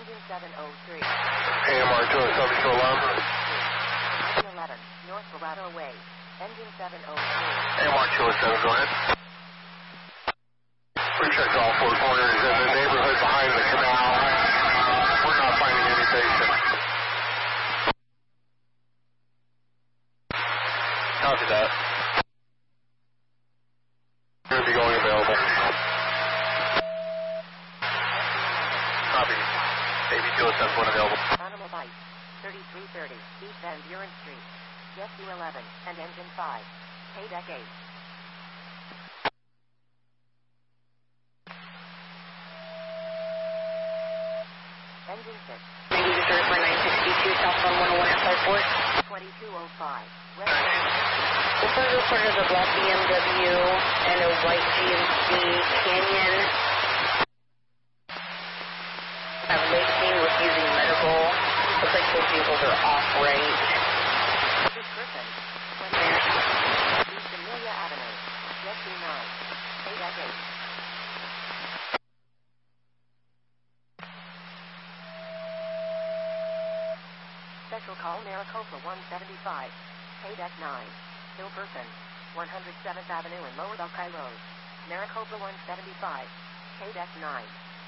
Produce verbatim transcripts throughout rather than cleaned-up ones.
Engine seven oh three. A M R two oh seven to alarm. eleven, North Corrado Way. Engine seven oh three. A M R two oh seven, go ahead. We checked all four corners in the neighborhood behind the canal. We're not finding any patient. Copy that. We're going to be going available. Copy. A B two oh seven, one available. Animal Bite, thirty-three thirty, East Van Buren Street. Jet two eleven, and Engine five. K deck eight. Engine six. ninety to thirty-four, nine sixty-two, southbound one oh one at five four. twenty-two oh five. West. This was reported as a black B M W and a white G M C Canyon. I'm lacing with using medical. Looks like both vehicles are off right. This person. East Amelia Avenue. Jet two nine. K deck eight. Special call Maricopa one seventy-five. K deck nine. Still person. one hundred seventh Avenue and Lower Buckeye Road. Maricopa one seventy-five. K deck nine.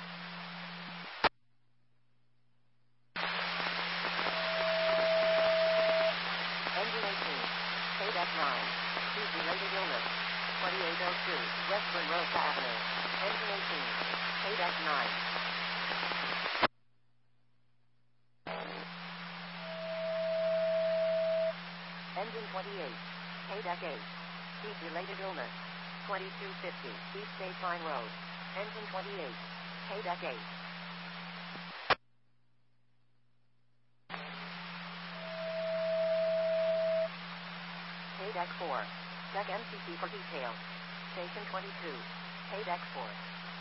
Engine eighteen. K deck nine. Heat related illness. twenty-eight oh two. West Monroe Avenue. Engine eighteen. K deck nine. Engine twenty-eight. K deck eight. Heat related illness. twenty-two fifty. East State Line Road. Engine twenty-eight. K deck eight. K deck four. Deck M C C for details. Station twenty-two. K deck four.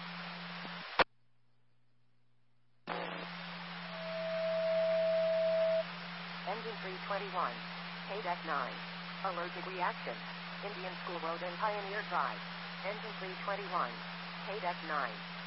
Engine three twenty-one. K deck nine. Allergic reaction. Indian School Road and Pioneer Drive. Engine three twenty-one. K deck nine.